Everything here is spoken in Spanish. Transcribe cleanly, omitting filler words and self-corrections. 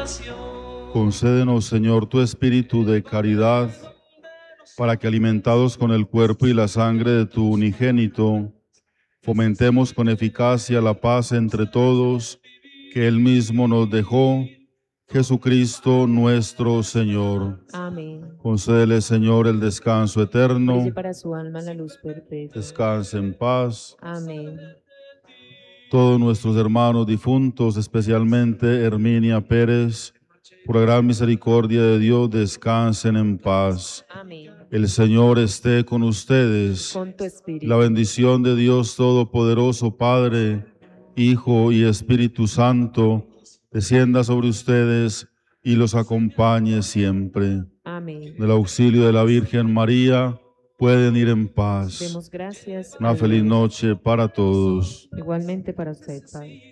Concédenos, Señor, tu espíritu de caridad, para que, alimentados con el cuerpo y la sangre de tu unigénito, fomentemos con eficacia la paz entre todos, que Él mismo nos dejó, Jesucristo nuestro Señor. Amén. Concédele, Señor, el descanso eterno. Brille para su alma la luz perpetua. Descanse en paz. Amén. Todos nuestros hermanos difuntos, especialmente Herminia Pérez, por la gran misericordia de Dios, descansen en paz. Amén. El Señor esté con ustedes. Con tu espíritu. La bendición de Dios Todopoderoso, Padre, Hijo y Espíritu Santo, descienda sobre ustedes y los acompañe siempre. Amén. Del auxilio de la Virgen María, pueden ir en paz. Demos gracias. Una a feliz Dios. noche para todos. Igualmente para usted, Padre.